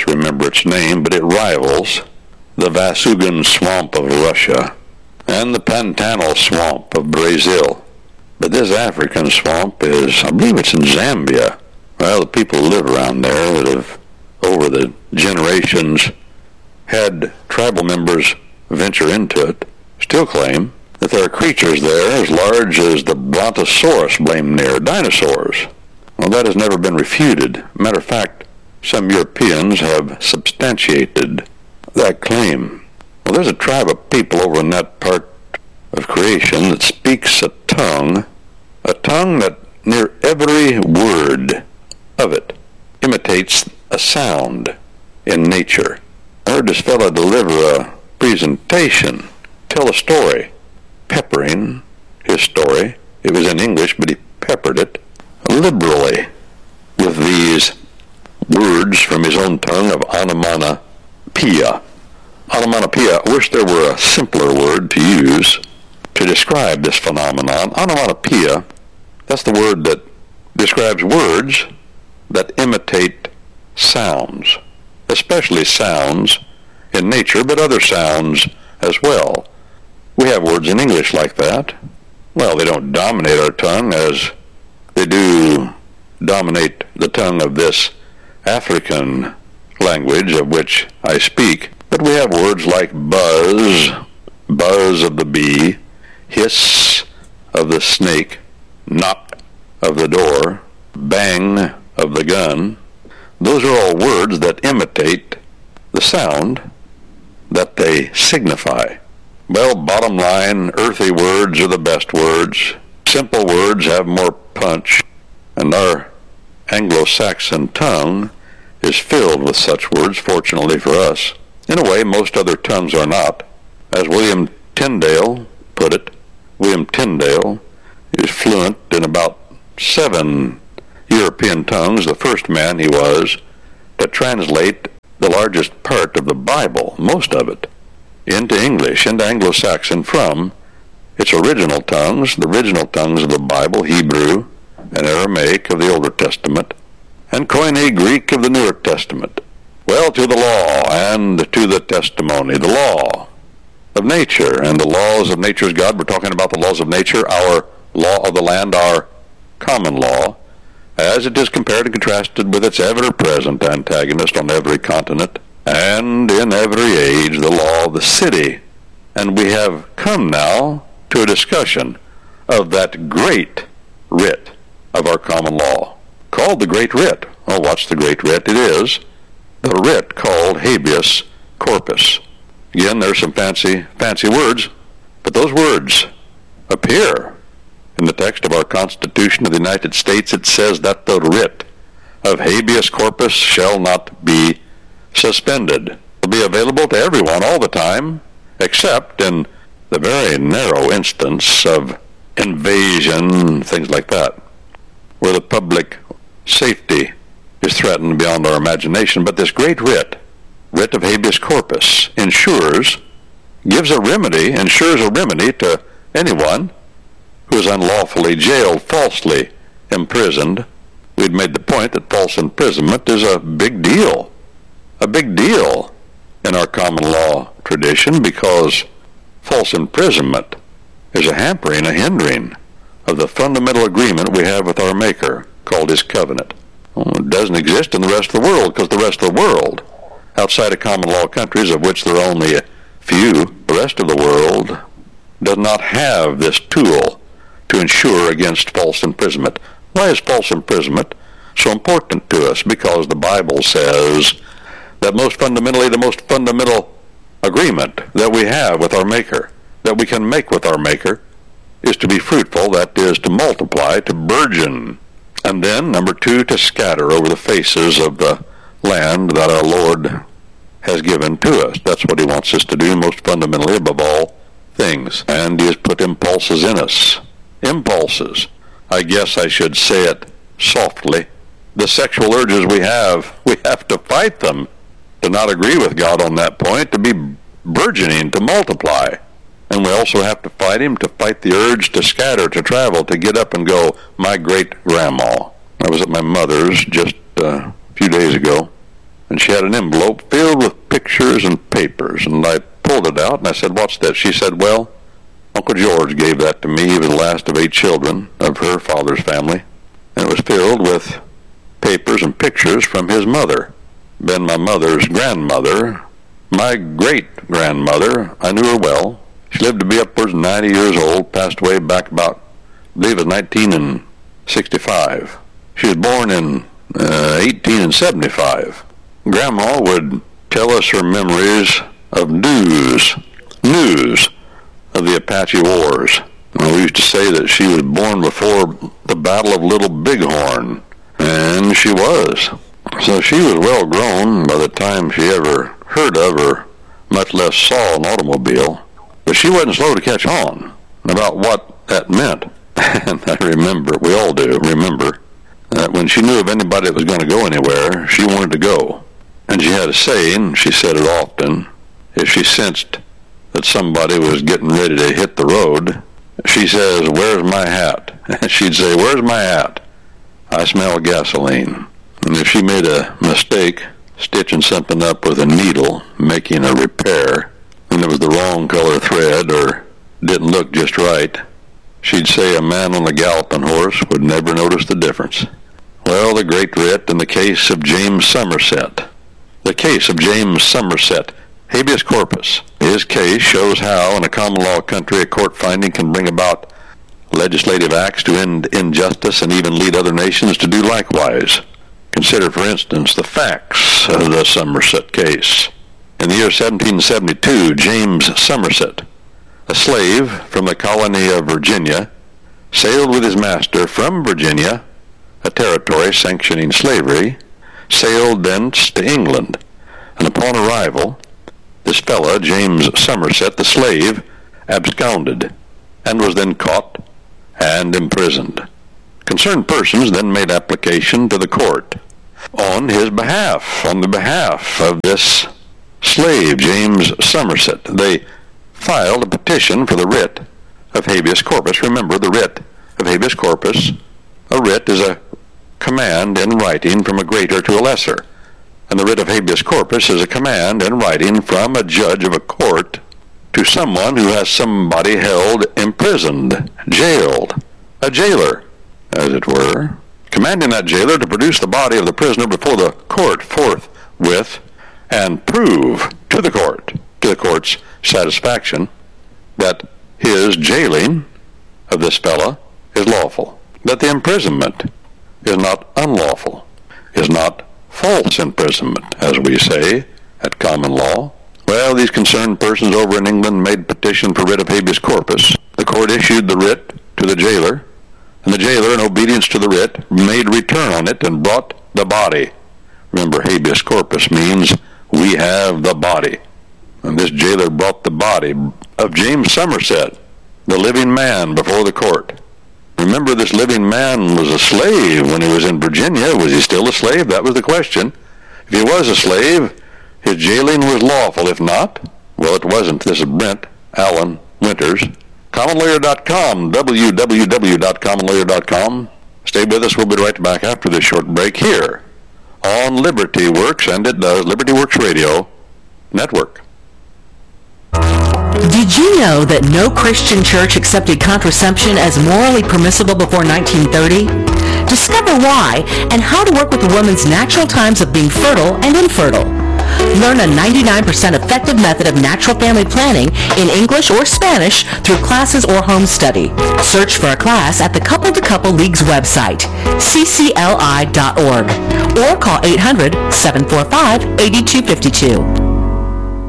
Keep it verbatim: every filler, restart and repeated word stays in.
to remember its name, but it rivals the Vasugan Swamp of Russia and the Pantanal Swamp of Brazil. But this African swamp is, I believe it's in Zambia. Well, the people who live around there that have, over the generations, had tribal members venture into it, still claim that there are creatures there as large as the Brontosaurus blamed near dinosaurs. Well, that has never been refuted. Matter of fact, some Europeans have substantiated that claim. Well, there's a tribe of people over in that part of creation that speaks a tongue, a tongue that near every word of it imitates a sound in nature. I heard this fellow deliver a presentation, tell a story, peppering his story. It was in English, but he peppered it liberally with these words from his own tongue of onomatopoeia. Onomatopoeia, I wish there were a simpler word to use to describe this phenomenon. Onomatopoeia, that's the word that describes words that imitate sounds, especially sounds in nature, but other sounds as well. We have words in English like that. Well, they don't dominate our tongue as they do dominate the tongue of this African language of which I speak. But we have words like buzz, buzz of the bee, hiss of the snake, knock of the door, bang of the gun. Those are all words that imitate the sound that they signify. Well, bottom line, earthy words are the best words. Simple words have more punch, and our Anglo-Saxon tongue is filled with such words, fortunately for us. In a way, most other tongues are not. As William Tyndale put it, William Tyndale is fluent in about seven European tongues, the first man he was to translate the largest part of the Bible, most of it, into English, into Anglo-Saxon from its original tongues, the original tongues of the Bible, Hebrew and Aramaic of the Older Testament, and Koine Greek of the Newer Testament. Well, to the law and to the testimony, the law of nature and the laws of nature's God. We're talking about the laws of nature, our law of the land, our common law, as it is compared and contrasted with its ever-present antagonist on every continent and in every age, the law of the city. And we have come now to a discussion of that great writ of our common law, called the Great Writ. Well, what's the Great Writ? It is the writ called habeas corpus. Again, there's some fancy, fancy words, but those words appear in the text of our Constitution of the United States. It says that the writ of habeas corpus shall not be suspended. It will be available to everyone all the time, except in the very narrow instance of invasion, things like that, where the public safety is threatened beyond our imagination. But this great writ, writ of habeas corpus, ensures, gives a remedy, ensures a remedy to anyone who is unlawfully jailed, falsely imprisoned. We'd made the point that false imprisonment is a big deal, a big deal in our common law tradition, because false imprisonment is a hampering, a hindering of the fundamental agreement we have with our Maker, called His covenant. Well, it doesn't exist in the rest of the world, because the rest of the world, outside of common law countries, of which there are only a few, the rest of the world does not have this tool to ensure against false imprisonment. Why is false imprisonment so important to us? Because the Bible says that most fundamentally, the most fundamental agreement that we have with our Maker, that we can make with our Maker, is to be fruitful, that is, to multiply, to burgeon, and then, number two, to scatter over the faces of the land that our Lord has given to us. That's what He wants us to do, most fundamentally, above all things. And He has put impulses in us. Impulses. I guess I should say it softly. The sexual urges we have, we have to fight them, to not agree with God on that point, to be burgeoning, to multiply. And we also have to fight Him, to fight the urge to scatter, to travel, to get up and go. My great-grandma, I was at my mother's just uh, a few days ago, and she had an envelope filled with pictures and papers, and I pulled it out, and I said, "What's that?" She said, "Well, Uncle George gave that to me. He was the last of eight children of her father's family, and it was filled with papers and pictures from his mother, been my mother's grandmother, my great-grandmother. I knew her well. She lived to be upwards of ninety years old, passed away back about, I believe it was nineteen sixty-five. She was born in uh, eighteen seventy-five. Grandma would tell us her memories of news, news of the Apache Wars. And we used to say that she was born before the Battle of Little Bighorn, and she was. So she was well grown by the time she ever heard of or much less saw an automobile. But she wasn't slow to catch on about what that meant. And I remember, we all do remember, that when she knew of anybody that was going to go anywhere, she wanted to go. And she had a saying, she said it often, if she sensed that somebody was getting ready to hit the road, she says, "Where's my hat?" She'd say, "Where's my hat? I smell gasoline." And if she made a mistake stitching something up with a needle, making a repair, and it was the wrong color thread or didn't look just right, she'd say a man on a galloping horse would never notice the difference. Well, the great writ in the case of James Somerset. The case of James Somerset, habeas corpus. His case shows how, in a common law country, a court finding can bring about legislative acts to end injustice and even lead other nations to do likewise. Consider, for instance, the facts of the Somerset case. In the year seventeen seventy-two, James Somerset, a slave from the colony of Virginia, sailed with his master from Virginia, a territory sanctioning slavery, sailed thence to England, and upon arrival, this fellow, James Somerset, the slave, absconded, and was then caught and imprisoned. Concerned persons then made application to the court on his behalf, on the behalf of this slave, James Somerset. They filed a petition for the writ of habeas corpus. Remember, the writ of habeas corpus, a writ is a command in writing from a greater to a lesser. And the writ of habeas corpus is a command in writing from a judge of a court to someone who has somebody held imprisoned, jailed, a jailer, as it were, commanding that jailer to produce the body of the prisoner before the court forthwith and prove to the court, to the court's satisfaction, that his jailing of this fellow is lawful, that the imprisonment is not unlawful, is not false imprisonment, as we say at common law. Well, these concerned persons over in England made petition for writ of habeas corpus. The court issued the writ to the jailer, and the jailer, in obedience to the writ, made return on it and brought the body. Remember, habeas corpus means we have the body. And this jailer brought the body of James Somerset, the living man, before the court. Remember, this living man was a slave when he was in Virginia. Was he still a slave? That was the question. If he was a slave, his jailing was lawful. If not, well, it wasn't. This is Brent Allen Winters. common lawyer dot com, w w w dot common lawyer dot com. Stay with us. We'll be right back after this short break here on Liberty Works, and it does, Liberty Works Radio Network. Did you know that no Christian church accepted contraception as morally permissible before nineteen thirty? Discover why and how to work with a woman's natural times of being fertile and infertile. Learn a ninety-nine percent effective method of natural family planning in English or Spanish through classes or home study. Search for a class at the Couple to Couple League's website, c c l i dot org, or call eight hundred, seven four five, eight two five two.